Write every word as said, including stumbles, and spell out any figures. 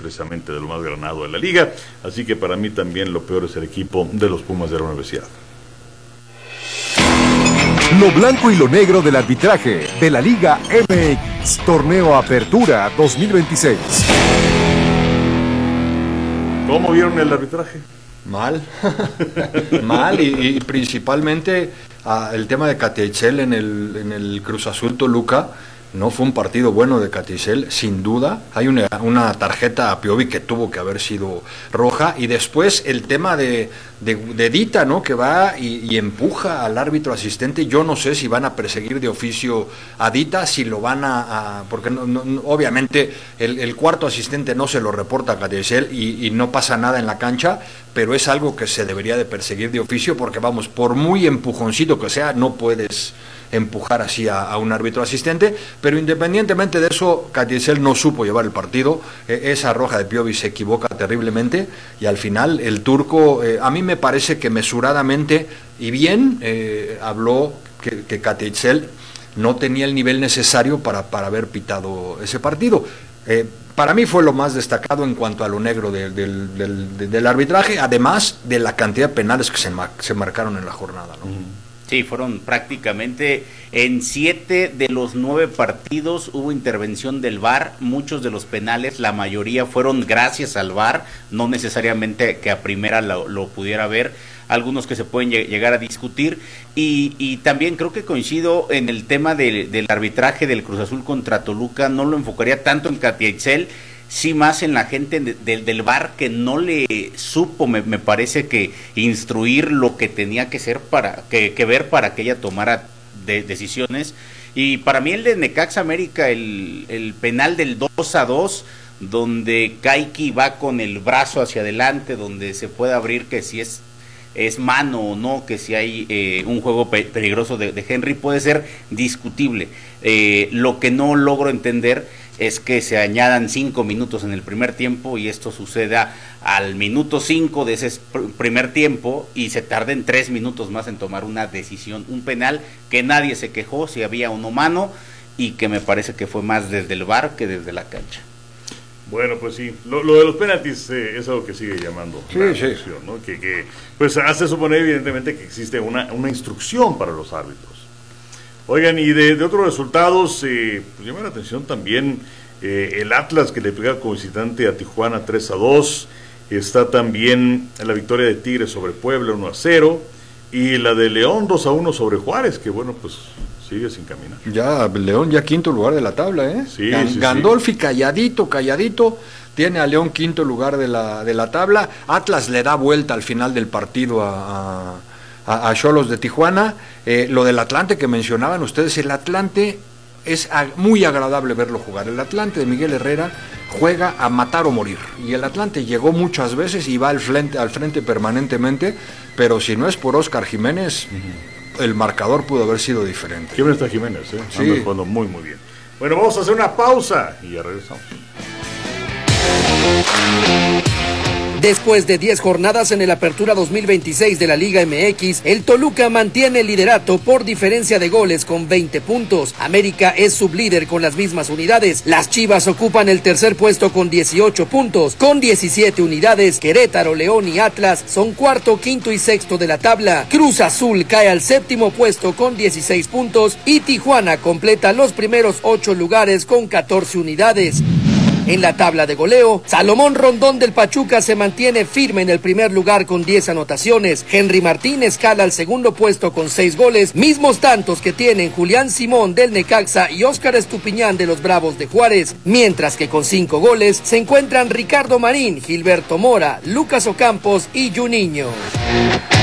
precisamente de lo más ganado de la liga, así que para mí también lo peor es el equipo de los Pumas de la Universidad. Lo blanco y lo negro del arbitraje de la Liga M X, Torneo Apertura dos mil veintiséis. ¿Cómo vieron el arbitraje? Mal, mal y, y principalmente uh, el tema de Catechel en el, en el Cruz Azul Toluca. No fue un partido bueno de Catechel, sin duda. Hay una, una tarjeta a Piovi que tuvo que haber sido roja. Y después el tema de, de, de Dita, ¿no? Que va y, y empuja al árbitro asistente. Yo no sé si van a perseguir de oficio a Dita, si lo van a... a porque no, no, obviamente el, el cuarto asistente no se lo reporta a Catechel y, y no pasa nada en la cancha, pero es algo que se debería de perseguir de oficio porque, vamos, por muy empujoncito que sea, no puedes empujar así a, a un árbitro asistente, pero independientemente de eso, Catechel no supo llevar el partido. Eh, esa roja de Piovi se equivoca terriblemente y al final el turco, eh, a mí me parece que mesuradamente y bien eh, habló que, que Catechel no tenía el nivel necesario para, para haber pitado ese partido. Eh, para mí fue lo más destacado en cuanto a lo negro de, de, de, de, del arbitraje, además de la cantidad de penales que se, se marcaron en la jornada, ¿no? Uh-huh. Sí, fueron prácticamente en siete de los nueve partidos hubo intervención del V A R, muchos de los penales, la mayoría fueron gracias al V A R, no necesariamente que a primera lo, lo pudiera ver, algunos que se pueden llegar a discutir, y, y también creo que coincido en el tema de, del arbitraje del Cruz Azul contra Toluca, no lo enfocaría tanto en Catechel, sí más en la gente de, de, del V A R que no le supo, me, me parece que instruir lo que tenía que ser para que, que ver para que ella tomara de, decisiones. Y para mí el de Necaxa América, el, el penal del dos a dos, donde Kaiki va con el brazo hacia adelante, donde se puede abrir que si es es mano o no, que si hay eh, un juego pe- peligroso de, de Henry, puede ser discutible. Eh, lo que no logro entender es que se añadan cinco minutos en el primer tiempo y esto suceda al minuto cinco de ese pr- primer tiempo y se tarden tres minutos más en tomar una decisión, un penal que nadie se quejó si había uno mano y que me parece que fue más desde el V A R que desde la cancha. Bueno, pues sí, lo, lo de los penaltis eh, es algo que sigue llamando sí, la sí. atención, ¿no? Que, que pues hace suponer evidentemente que existe una, una instrucción para los árbitros. Oigan, y de, de otros resultados, eh, pues llama la atención también eh, el Atlas que le pega como visitante a Tijuana tres a dos, está también la victoria de Tigres sobre Puebla uno a cero, y la de León dos a uno sobre Juárez, que bueno, pues sigue sin caminar. Ya, León ya quinto lugar de la tabla, ¿eh? Sí, Gan- sí, Gandolfi sí. calladito, calladito, tiene a León quinto lugar de la, de la tabla. Atlas le da vuelta al final del partido a a, a Xolos de Tijuana. Eh, lo del Atlante que mencionaban ustedes, el Atlante es a, muy agradable verlo jugar. El Atlante de Miguel Herrera juega a matar o morir. Y el Atlante llegó muchas veces y va al frente, al frente permanentemente, pero si no es por Óscar Jiménez... Uh-huh. El marcador pudo haber sido diferente. ¿Quién está Jiménez? Eh? Sí. Anda jugando muy, muy bien. Bueno, vamos a hacer una pausa y ya regresamos. Después de diez jornadas en el Apertura dos mil veintiséis de la Liga M X, el Toluca mantiene el liderato por diferencia de goles con veinte puntos. América es sublíder con las mismas unidades. Las Chivas ocupan el tercer puesto con dieciocho puntos. Con diecisiete unidades, Querétaro, León y Atlas son cuarto, quinto y sexto de la tabla. Cruz Azul cae al séptimo puesto con dieciséis puntos y Tijuana completa los primeros ocho lugares con catorce unidades. En la tabla de goleo, Salomón Rondón del Pachuca se mantiene firme en el primer lugar con diez anotaciones. Henry Martín escala al segundo puesto con seis goles, mismos tantos que tienen Julián Simón del Necaxa y Óscar Estupiñán de los Bravos de Juárez. Mientras que con cinco goles se encuentran Ricardo Marín, Gilberto Mora, Lucas Ocampos y Juninho.